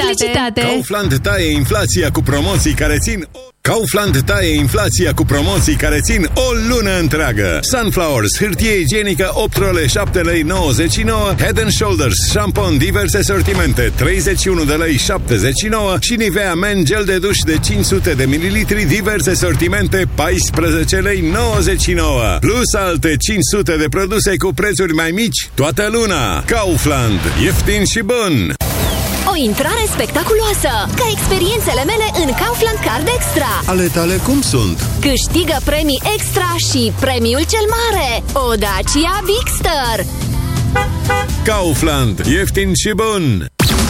Felicitate! Kaufland taie inflația cu promoții care țin... Kaufland taie inflația cu promoții care țin o lună întreagă. Sunflowers, hârtie igienică 8 role, 7 lei 99, Head and Shoulders, șampon diverse sortimente 31 de lei 79 și Nivea Men gel de duș de 500 de mililitri diverse sortimente 14 lei 99. Plus alte 500 de produse cu prețuri mai mici toată luna. Kaufland, ieftin și bun! O intrare spectaculoasă, ca experiențele mele în Kaufland Card Extra. Ale tale cum sunt? Câștigă premii extra și premiul cel mare, o Dacia Bigster. Kaufland, ieftin și bun!